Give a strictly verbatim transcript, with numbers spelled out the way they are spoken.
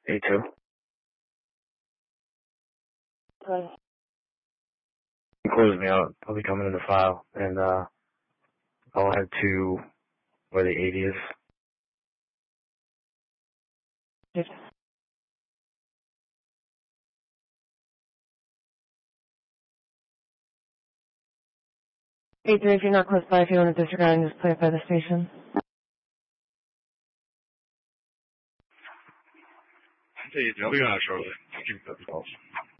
A two. Right. Close me out. I'll be coming in the file, and uh, I'll head to where the eighty is. Yes. eight three, if you're not close by, if you want to disregard and just play it by the station. I'll be on shortly. Keep the calls.